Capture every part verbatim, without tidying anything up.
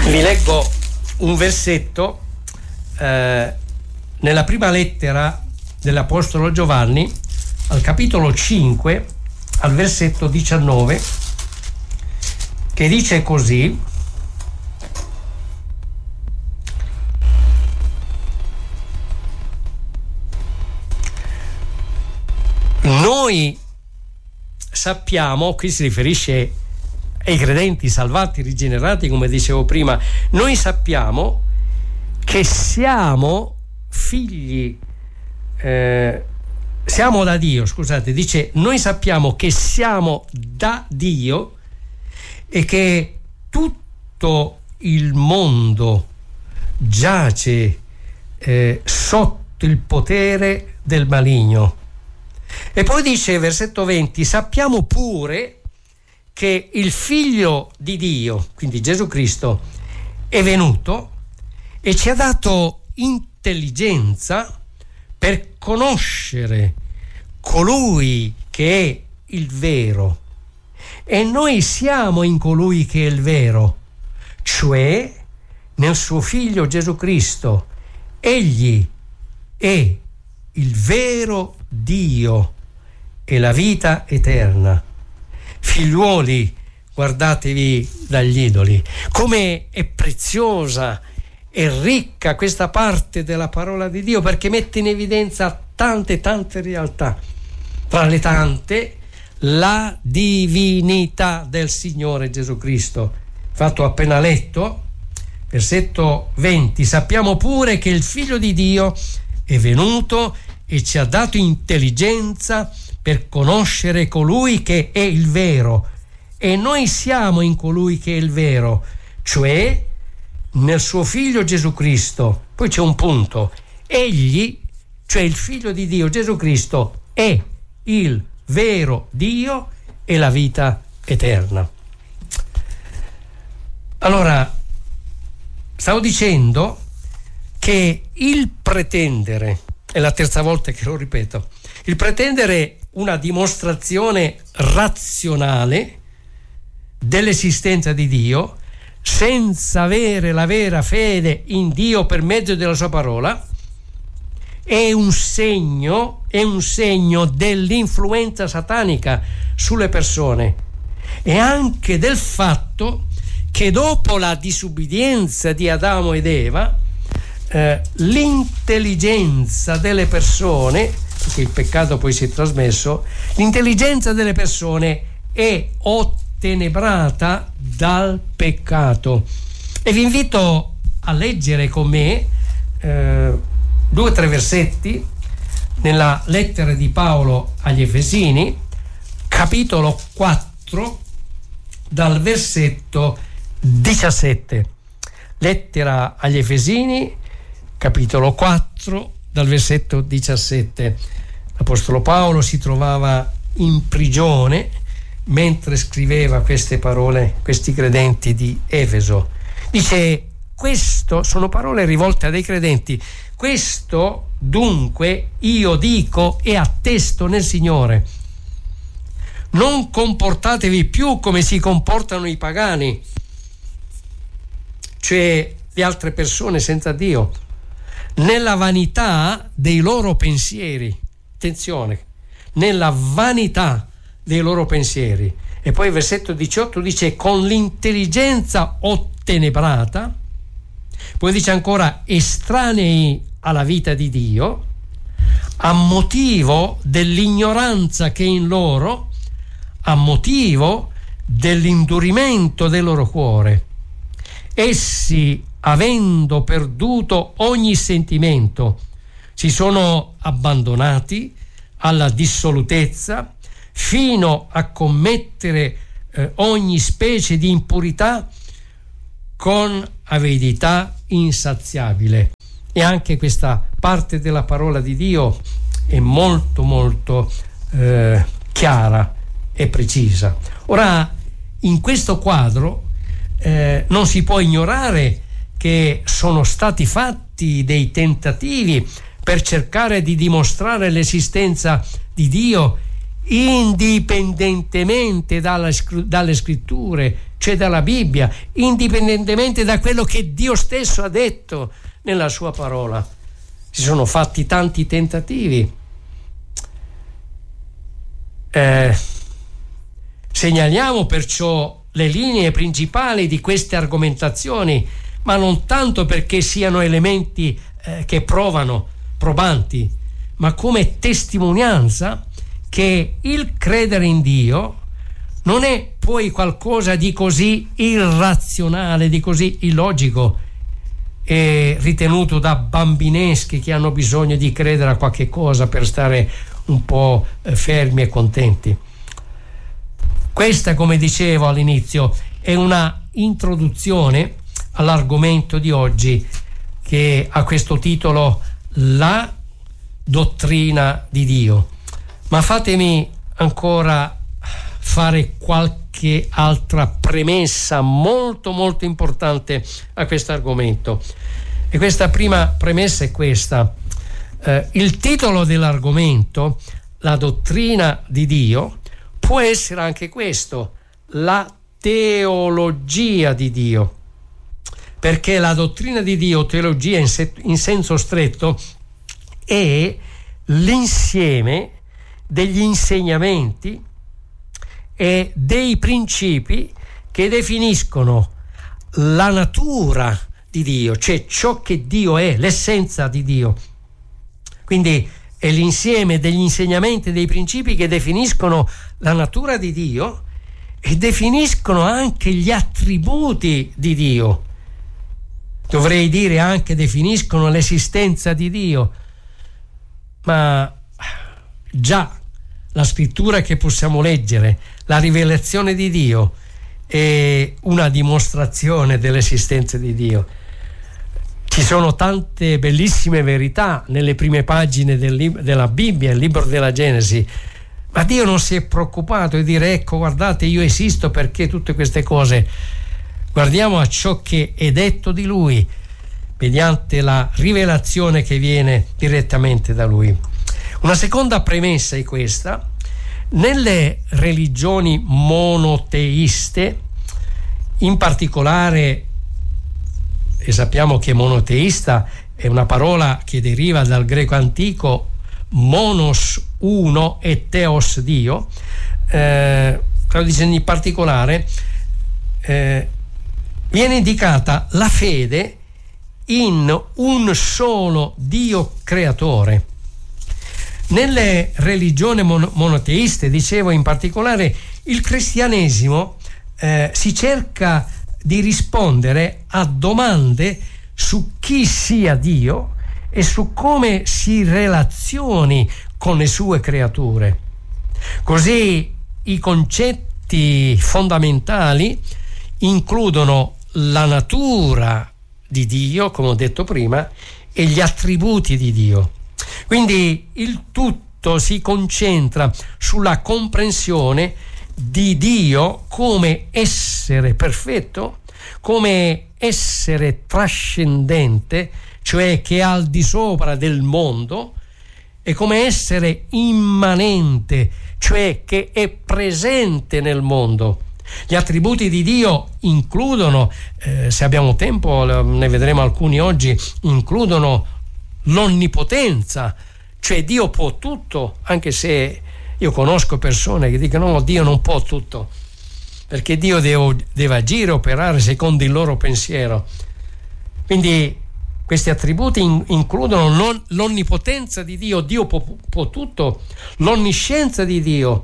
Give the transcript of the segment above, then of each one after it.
Vi leggo un versetto eh, nella prima lettera dell'Apostolo Giovanni, al capitolo cinque, al versetto diciannove, che dice così: noi sappiamo, qui si riferisce ai credenti salvati, rigenerati, come dicevo prima, noi sappiamo che siamo figli, eh, siamo da Dio, scusate, dice noi sappiamo che siamo da Dio e che tutto il mondo giace eh, sotto il potere del maligno. E poi dice, versetto venti, sappiamo pure che il Figlio di Dio, quindi Gesù Cristo, è venuto e ci ha dato intelligenza per conoscere colui che è il vero. E noi siamo in colui che è il vero, cioè nel suo Figlio Gesù Cristo. Egli è il vero Dio e la vita eterna. Figliuoli, guardatevi dagli idoli. Come è preziosa e ricca questa parte della parola di Dio, perché mette in evidenza tante tante realtà. Tra le tante, la divinità del Signore Gesù Cristo. Fatto appena letto, versetto venti, sappiamo pure che il Figlio di Dio è venuto e ci ha dato intelligenza per conoscere colui che è il vero, e noi siamo in colui che è il vero, cioè nel suo Figlio Gesù Cristo. Poi c'è un punto: egli, cioè il Figlio di Dio Gesù Cristo, è il vero Dio e la vita eterna. Allora, stavo dicendo che il pretendere, è la terza volta che lo ripeto, il pretendere una dimostrazione razionale dell'esistenza di Dio senza avere la vera fede in Dio per mezzo della sua parola è un segno, è un segno dell'influenza satanica sulle persone, e anche del fatto che dopo la disubbidienza di Adamo ed Eva eh, l'intelligenza delle persone, perché il peccato poi si è trasmesso, l'intelligenza delle persone è ottenebrata dal peccato. E vi invito a leggere con me eh, due o tre versetti nella lettera di Paolo agli Efesini, capitolo quattro, dal versetto diciassette. Lettera agli Efesini, capitolo quattro, dal versetto diciassette. L'Apostolo Paolo si trovava in prigione mentre scriveva queste parole, questi credenti di Efeso. Dice: questo sono parole rivolte a dei credenti. Questo dunque io dico e attesto nel Signore: non comportatevi più come si comportano i pagani, cioè le altre persone senza Dio, nella vanità dei loro pensieri. Attenzione, nella vanità dei loro pensieri. E poi il versetto diciotto dice: con l'intelligenza ottenebrata. Poi dice ancora: estranei alla vita di Dio, a motivo dell'ignoranza che è in loro, a motivo dell'indurimento del loro cuore. Essi, avendo perduto ogni sentimento, si sono abbandonati alla dissolutezza fino a commettere eh, ogni specie di impurità con avidità insaziabile. E anche questa parte della parola di Dio è molto molto eh, chiara e precisa. Ora, in questo quadro eh, non si può ignorare che sono stati fatti dei tentativi per cercare di dimostrare l'esistenza di Dio indipendentemente dalle, dalle scritture cioè dalla Bibbia, indipendentemente da quello che Dio stesso ha detto nella sua parola. Si sono fatti tanti tentativi. Eh, segnaliamo perciò le linee principali di queste argomentazioni, ma non tanto perché siano elementi eh, che provano, probanti, ma come testimonianza che il credere in Dio non è poi qualcosa di così irrazionale, di così illogico e ritenuto da bambineschi che hanno bisogno di credere a qualche cosa per stare un po' fermi e contenti. Questa, come dicevo all'inizio, è una introduzione all'argomento di oggi, che ha questo titolo La dottrina di Dio. Ma fatemi ancora fare qualche altra premessa molto molto importante a questo argomento, e questa prima premessa è questa: eh, il titolo dell'argomento, la dottrina di Dio, può essere anche questo, la teologia di Dio, perché la dottrina di Dio, teologia in, se- in senso stretto, è l'insieme degli insegnamenti e dei principi che definiscono la natura di Dio, cioè ciò che Dio è, l'essenza di Dio. Quindi è l'insieme degli insegnamenti e dei principi che definiscono la natura di Dio e definiscono anche gli attributi di Dio. Dovrei dire anche definiscono l'esistenza di Dio, ma già la scrittura che possiamo leggere, la rivelazione di Dio, è una dimostrazione dell'esistenza di Dio. Ci sono tante bellissime verità nelle prime pagine del lib- della Bibbia, il libro della Genesi, ma Dio non si è preoccupato di dire ecco, guardate, io esisto perché tutte queste cose. Guardiamo a ciò che è detto di Lui mediante la rivelazione che viene direttamente da Lui. Una seconda premessa è questa: nelle religioni monoteiste, in particolare, e sappiamo che monoteista è una parola che deriva dal greco antico monos, uno, e theos, Dio, eh, in particolare eh, viene indicata la fede in un solo Dio creatore. Nelle religioni mon- monoteiste, dicevo, in particolare il cristianesimo eh, si cerca di rispondere a domande su chi sia Dio e su come si relazioni con le sue creature. Così i concetti fondamentali includono la natura di Dio, come ho detto prima, e gli attributi di Dio. Quindi il tutto si concentra sulla comprensione di Dio come essere perfetto, come essere trascendente, cioè che è al di sopra del mondo, e come essere immanente, cioè che è presente nel mondo. Gli attributi di Dio includono, eh, se abbiamo tempo ne vedremo alcuni oggi, includono l'onnipotenza, cioè Dio può tutto, anche se io conosco persone che dicono no, Dio non può tutto, perché Dio deve, deve agire, operare secondo il loro pensiero. Quindi questi attributi in, includono l'on, l'onnipotenza di Dio, Dio può, può tutto, l'onniscienza di Dio,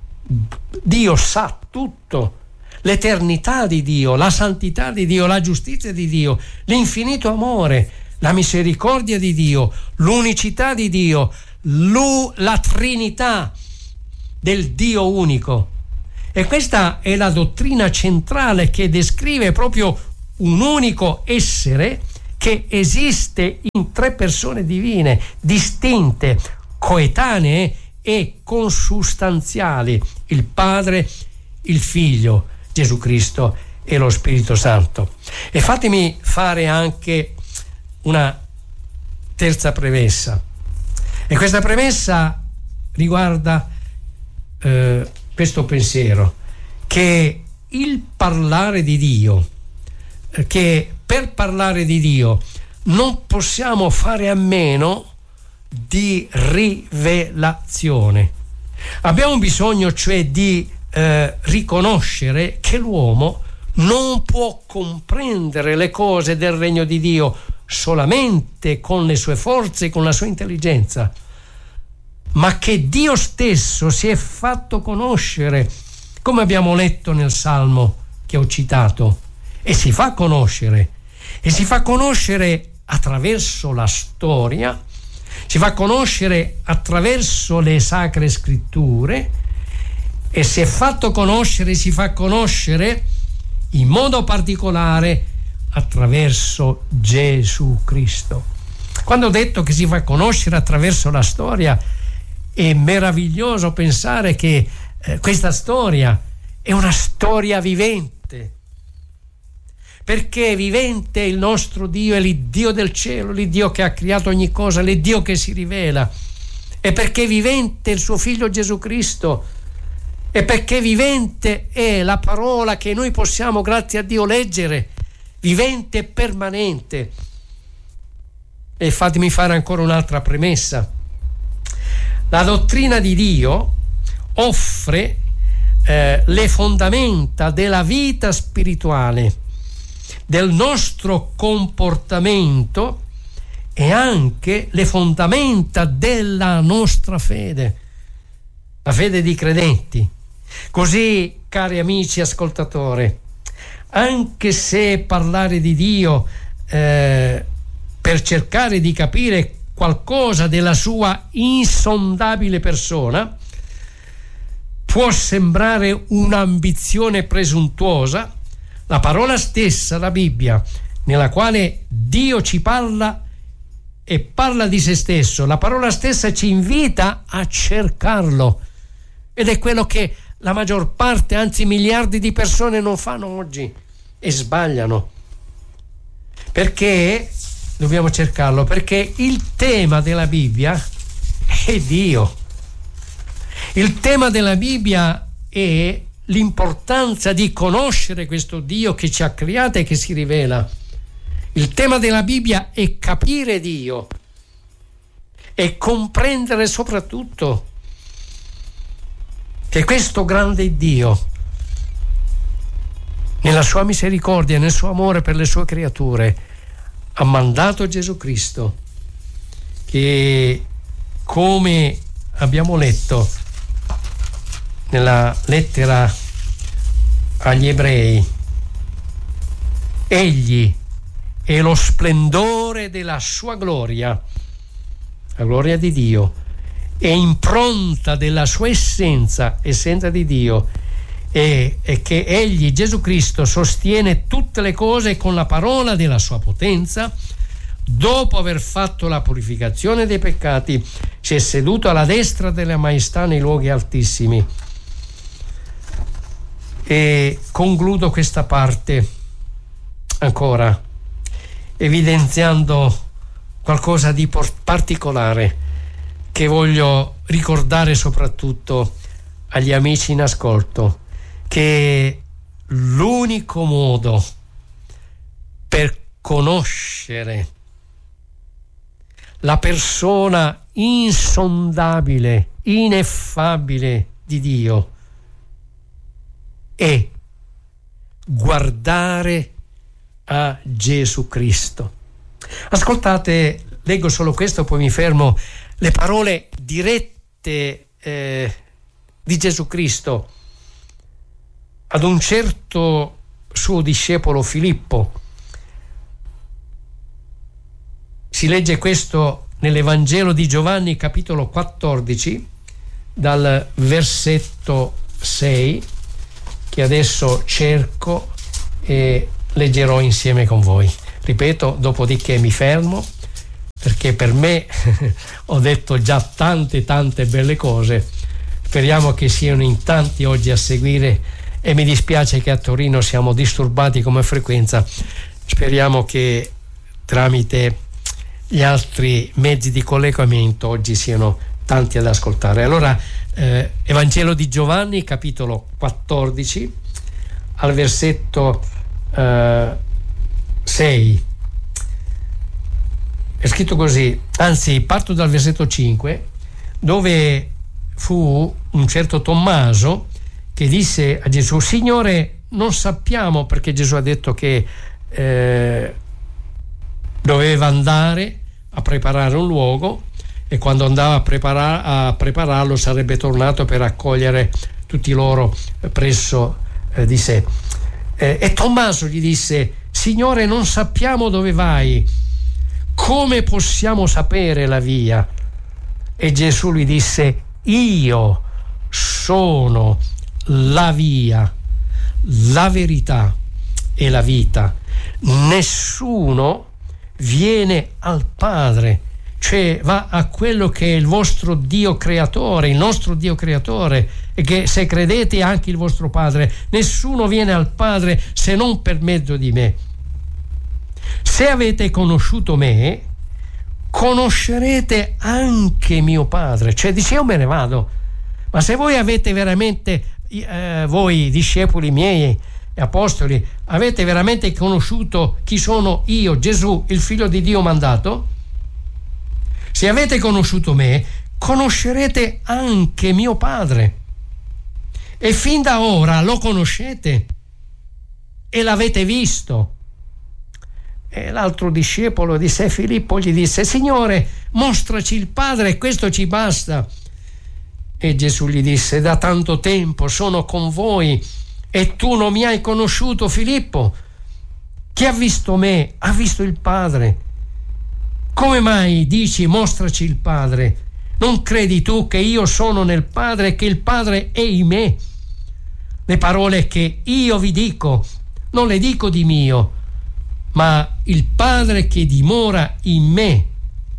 Dio sa tutto, l'eternità di Dio, la santità di Dio, la giustizia di Dio, l'infinito amore, la misericordia di Dio, l'unicità di Dio, la Trinità del Dio unico. E questa è la dottrina centrale che descrive proprio un unico essere che esiste in tre persone divine, distinte, coetanee e consustanziali: il Padre, il Figlio, Gesù Cristo e lo Spirito Santo. E fatemi fare anche una terza premessa, e questa premessa riguarda eh, questo pensiero, che il parlare di Dio, che per parlare di Dio non possiamo fare a meno di rivelazione. Abbiamo bisogno cioè di eh, riconoscere che l'uomo non può comprendere le cose del regno di Dio solamente con le sue forze, con la sua intelligenza, ma che Dio stesso si è fatto conoscere, come abbiamo letto nel Salmo che ho citato, e si fa conoscere, e si fa conoscere attraverso la storia, si fa conoscere attraverso le sacre scritture, e si è fatto conoscere, si fa conoscere in modo particolare attraverso Gesù Cristo. Quando ho detto che si fa conoscere attraverso la storia, è meraviglioso pensare che eh, questa storia è una storia vivente, perché è vivente il nostro Dio, è l'Iddio del cielo, l'Iddio che ha creato ogni cosa, l'Iddio che si rivela, e perché è vivente il suo Figlio Gesù Cristo, e perché vivente è la parola che noi possiamo, grazie a Dio, leggere, vivente e permanente. E fatemi fare ancora un'altra premessa. La dottrina di Dio offre eh, le fondamenta della vita spirituale, del nostro comportamento e anche le fondamenta della nostra fede, la fede di credenti. Così, cari amici ascoltatori, anche se parlare di Dio eh, per cercare di capire qualcosa della sua insondabile persona può sembrare un'ambizione presuntuosa, la parola stessa, la Bibbia, nella quale Dio ci parla e parla di se stesso, la parola stessa ci invita a cercarlo, ed è quello che la maggior parte, anzi miliardi di persone non fanno oggi e sbagliano. Perché dobbiamo cercarlo? Perché il tema della Bibbia è Dio. Il tema della Bibbia è l'importanza di conoscere questo Dio che ci ha creato e che si rivela. Il tema della Bibbia è capire Dio e comprendere soprattutto che questo grande Dio, nella sua misericordia e nel suo amore per le sue creature, ha mandato Gesù Cristo, che, come abbiamo letto nella lettera agli Ebrei, egli è lo splendore della sua gloria, la gloria di Dio, è impronta della sua essenza, essenza di Dio, e, e che egli, Gesù Cristo, sostiene tutte le cose con la parola della sua potenza. Dopo aver fatto la purificazione dei peccati, si è seduto alla destra della maestà nei luoghi altissimi. E concludo questa parte ancora evidenziando qualcosa di particolare che voglio ricordare soprattutto agli amici in ascolto, che l'unico modo per conoscere la persona insondabile, ineffabile di Dio è guardare a Gesù Cristo. Ascoltate, leggo solo questo, poi mi fermo. Le parole dirette eh, di Gesù Cristo ad un certo suo discepolo Filippo. Si legge questo nell'Evangelo di Giovanni, capitolo quattordici, dal versetto sei, che adesso cerco e leggerò insieme con voi. Ripeto, dopodiché mi fermo, perché per me ho detto già tante tante belle cose. Speriamo che siano in tanti oggi a seguire, e mi dispiace che a Torino siamo disturbati come frequenza. Speriamo che tramite gli altri mezzi di collegamento oggi siano tanti ad ascoltare. Allora, eh, Evangelo di Giovanni, capitolo quattordici, al versetto eh, sei. È scritto così, anzi parto dal versetto cinque, dove fu un certo Tommaso che disse a Gesù: Signore, non sappiamo, perché Gesù ha detto che eh, doveva andare a preparare un luogo, e quando andava a, preparar- a prepararlo sarebbe tornato per accogliere tutti loro presso eh, di sé. Eh, e Tommaso gli disse: Signore, non sappiamo dove vai, come possiamo sapere la via? E Gesù gli disse: io sono la via, la verità e la vita. Nessuno viene al Padre, cioè va a quello che è il vostro Dio creatore, il nostro Dio creatore, e che se credete è anche il vostro Padre. Nessuno viene al Padre se non per mezzo di me. Se avete conosciuto me, conoscerete anche mio Padre. Cioè dice: io me ne vado, ma se voi avete veramente eh, voi discepoli miei e apostoli, avete veramente conosciuto chi sono io, Gesù, il figlio di Dio mandato, se avete conosciuto me, conoscerete anche mio Padre, e fin da ora lo conoscete e l'avete visto. E l'altro discepolo di sé, Filippo, gli disse: Signore, mostraci il Padre e questo ci basta. E Gesù gli disse: da tanto tempo sono con voi e tu non mi hai conosciuto, Filippo? Chi ha visto me ha visto il Padre. Come mai dici mostraci il Padre? Non credi tu che io sono nel Padre e che il Padre è in me? Le parole che io vi dico non le dico di mio, ma il Padre che dimora in me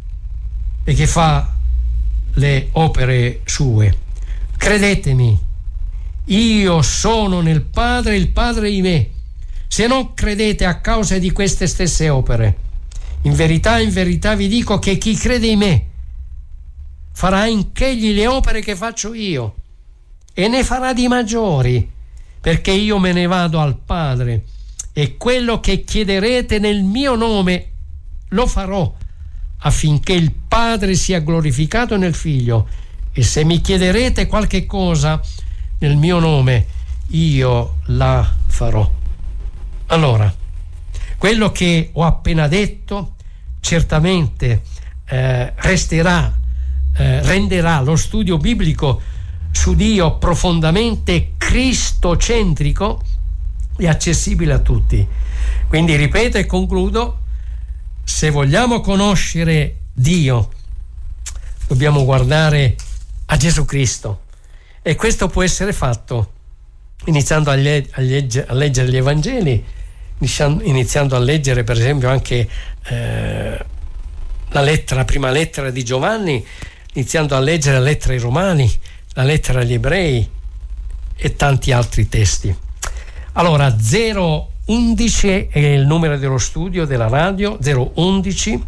e che fa le opere sue. Credetemi, io sono nel Padre e il Padre in me, se non credete a causa di queste stesse opere. In verità, in verità vi dico che chi crede in me farà anch'egli le opere che faccio io, e ne farà di maggiori, perché io me ne vado al Padre, e quello che chiederete nel mio nome lo farò, affinché il Padre sia glorificato nel Figlio. E se mi chiederete qualche cosa nel mio nome, io la farò. Allora, quello che ho appena detto certamente eh, resterà, eh, renderà lo studio biblico su Dio profondamente cristocentrico e accessibile a tutti. Quindi ripeto e concludo: se vogliamo conoscere Dio dobbiamo guardare a Gesù Cristo, e questo può essere fatto iniziando a, le- a, legge- a leggere gli Evangeli, iniziando a leggere per esempio anche eh, la lettera, la prima lettera di Giovanni, iniziando a leggere la lettera ai Romani, la lettera agli Ebrei e tanti altri testi. Allora, zero undici è il numero dello studio della radio, zero undici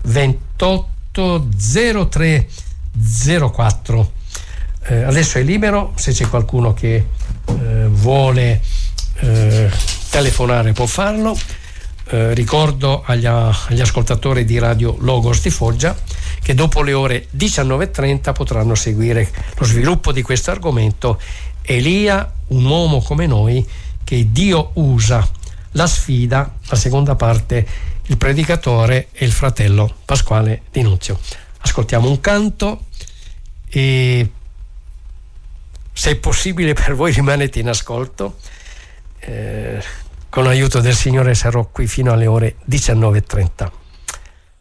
ventotto zero tre zero quattro. Eh, adesso è libero, se c'è qualcuno che eh, vuole eh, telefonare può farlo. Eh, ricordo agli, agli ascoltatori di Radio Logos di Foggia che dopo le ore diciannove e trenta potranno seguire lo sviluppo di questo argomento: Elia, un uomo come noi che Dio usa. La sfida, la seconda parte, il predicatore e il fratello Pasquale Di Nunzio. Ascoltiamo un canto e, se è possibile per voi, rimanete in ascolto. Eh, con l'aiuto del Signore sarò qui fino alle ore diciannove e trenta.